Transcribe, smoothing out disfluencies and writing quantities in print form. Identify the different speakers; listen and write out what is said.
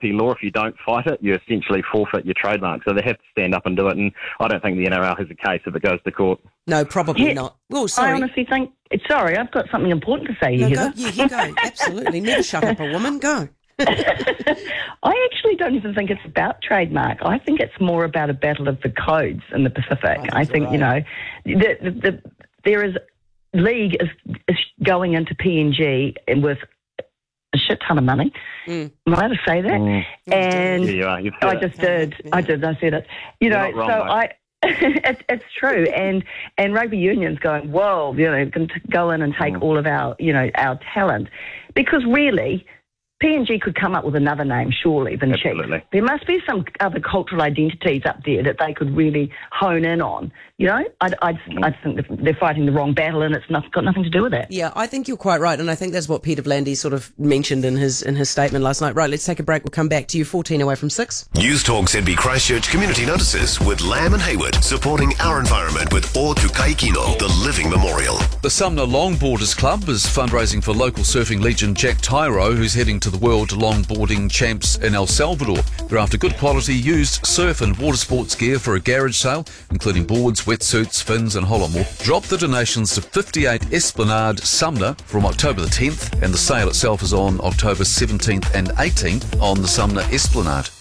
Speaker 1: rugby law, if you don't fight it, you essentially forfeit your trademark. So they have to stand up and do it, and I don't think the NRL has a case if it goes to court.
Speaker 2: No, probably not. Oh, sorry.
Speaker 3: I honestly think... Sorry, I've got something important to say,
Speaker 2: No,
Speaker 3: Heather.
Speaker 2: go. Yeah, you go. Absolutely. Never shut up a woman. Go.
Speaker 3: I actually don't even think it's about trademark. I think it's more about a battle of the codes in the Pacific. I think,
Speaker 2: right.
Speaker 3: there is... League is going into PNG with a shit ton of money. Am I allowed to say that? And
Speaker 1: Yeah, you are. You've
Speaker 3: I
Speaker 1: said it.
Speaker 3: just did.
Speaker 2: Yeah.
Speaker 3: I did. I said it.
Speaker 1: You're not wrong, though.
Speaker 3: It's true. And rugby union's going, whoa, going to go in and take all of our, our talent. Because really, PNG could come up with another name, surely, than Chiefs.
Speaker 1: Absolutely.
Speaker 3: There must be some other cultural identities up there that they could really hone in on. I think they're fighting the wrong battle, and it's got nothing to do with that.
Speaker 2: Yeah, I think you're quite right, and I think that's what Peter Vlandie sort of mentioned in his statement last night. Right, let's take a break. We'll come back to you 14 away from 6.
Speaker 4: News Talk ZB Christchurch Community Notices with Lamb and Hayward, supporting our environment with O Tukai Kino, the Living Memorial.
Speaker 5: The Sumner Longboarders Club is fundraising for local surfing legend Jack Tyro, who's heading to the World Longboarding Champs in El Salvador. They're after good quality used surf and water sports gear for a garage sale, including boards, wetsuits, fins and holomore. Drop the donations to 58 Esplanade, Sumner from October the 10th, and the sale itself is on October 17th and 18th on the Sumner Esplanade.